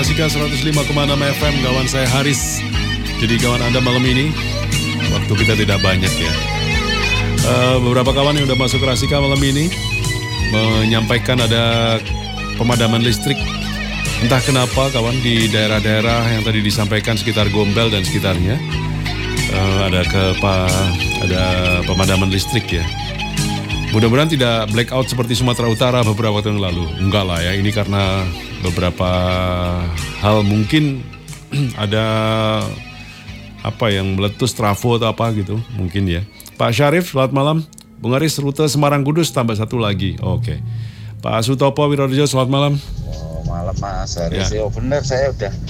Rasika 105,6 FM, kawan saya Haris. Jadi kawan Anda malam ini, waktu kita tidak banyak ya. Beberapa kawan yang udah masuk Rasika malam ini menyampaikan ada pemadaman listrik. Entah kenapa kawan di daerah-daerah yang tadi disampaikan sekitar Gombel dan sekitarnya ada pemadaman listrik ya. Mudah-mudahan tidak blackout seperti Sumatera Utara beberapa waktu yang lalu. Enggak lah ya, ini karena beberapa hal mungkin ada yang meletus trafo atau apa gitu mungkin ya. Pak Syarif, selamat malam. Bung Aris, rute Semarang Kudus tambah satu lagi. Oke. Pak Sutopo Wirorejo, selamat malam. Oh, malam Mas Aris. Ya. Oh benar, saya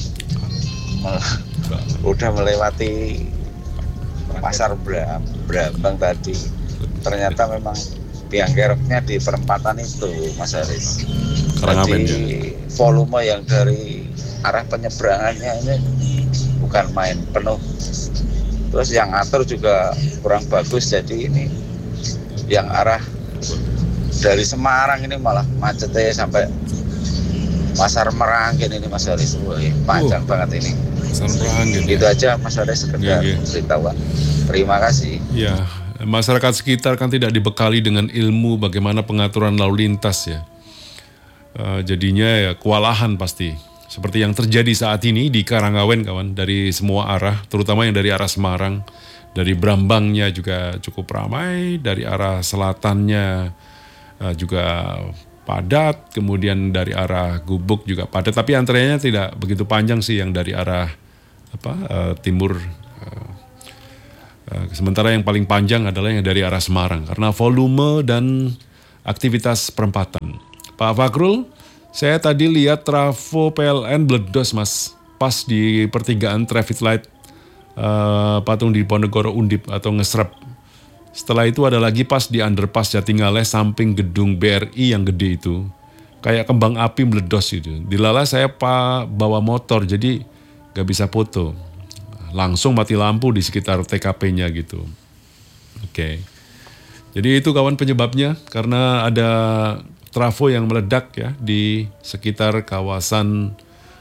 udah melewati pasar Brambang tadi. Ternyata memang tiang geraknya di perempatan itu, Mas Haris. Jadi volume yang dari arah penyeberangannya ini bukan main, penuh. Terus yang atur juga kurang bagus, jadi ini yang arah dari Semarang ini malah macetnya sampai Pasar Meranggen ini, Mas Haris. Wah, panjang banget ini. Pasar Meranggen. Itu aja Mas Haris, sekedar beritahuan. Terima kasih. Ya. Masyarakat sekitar kan tidak dibekali dengan ilmu bagaimana pengaturan lalu lintas ya. Jadinya ya kewalahan pasti. Seperti yang terjadi saat ini di Karangawen kawan, dari semua arah, terutama yang dari arah Semarang. Dari Brambangnya juga cukup ramai, dari arah selatannya juga padat, kemudian dari arah Gubuk juga padat. Tapi antreanya tidak begitu panjang sih yang dari arah timur. Sementara yang paling panjang adalah yang dari arah Semarang karena volume dan aktivitas perempatan. Pak Fakrul, saya tadi lihat trafo PLN meledos Mas, pas di pertigaan traffic light patung di Ponegoro Undip atau ngesrep. Setelah itu ada lagi pas di underpass Jatingaleh samping gedung BRI yang gede itu. Kayak kembang api meledos gitu. Dilala saya bawa motor jadi gak bisa foto. Langsung mati lampu di sekitar TKP-nya gitu. Oke. Jadi itu kawan penyebabnya karena ada trafo yang meledak ya di sekitar kawasan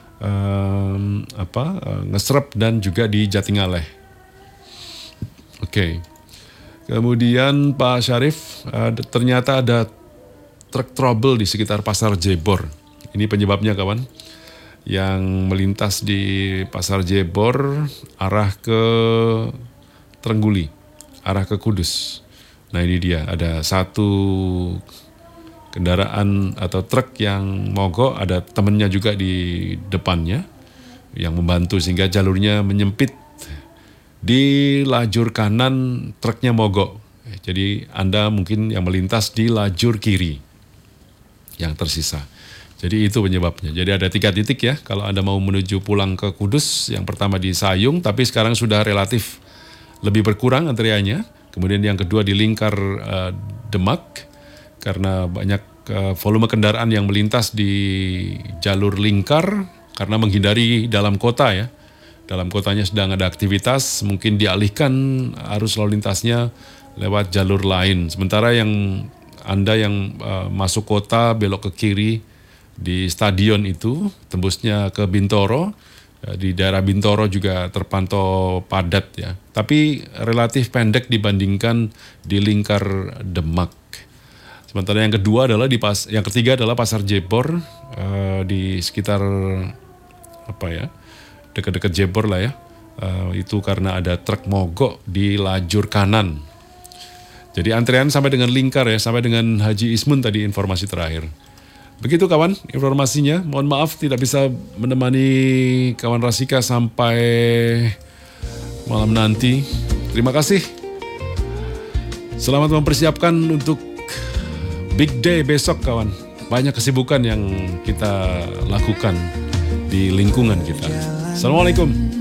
ngesrep dan juga di Jatingaleh. Oke. Kemudian Pak Syarif, ternyata ada truk trouble di sekitar Pasar Jebor. Ini penyebabnya kawan. Yang melintas di Pasar Jebor arah ke Trengguli, arah ke Kudus. Nah ini dia, ada satu kendaraan atau truk yang mogok, ada temennya juga di depannya yang membantu sehingga jalurnya menyempit. Di lajur kanan truknya mogok, jadi Anda mungkin yang melintas di lajur kiri yang tersisa. Jadi itu penyebabnya. Jadi ada 3 titik ya kalau Anda mau menuju pulang ke Kudus. Yang pertama di Sayung, tapi sekarang sudah relatif lebih berkurang antriannya. Kemudian yang kedua di Lingkar Demak, karena banyak volume kendaraan yang melintas di jalur Lingkar karena menghindari dalam kota ya. Dalam kotanya sedang ada aktivitas, mungkin dialihkan arus lalu lintasnya lewat jalur lain. Sementara yang Anda yang masuk kota belok ke kiri, di stadion itu tembusnya ke Bintoro, di daerah Bintoro juga terpantau padat ya, tapi relatif pendek dibandingkan di Lingkar Demak. Sementara yang ketiga adalah Pasar Jebor, di sekitar dekat-dekat Jebor lah ya, itu karena ada truk mogok di lajur kanan. Jadi antrean sampai dengan Lingkar ya, sampai dengan Haji Ismun tadi informasi terakhir. Begitu kawan informasinya, mohon maaf tidak bisa menemani kawan Rasika sampai malam nanti. Terima kasih. Selamat mempersiapkan untuk big day besok kawan. Banyak kesibukan yang kita lakukan di lingkungan kita. Assalamualaikum.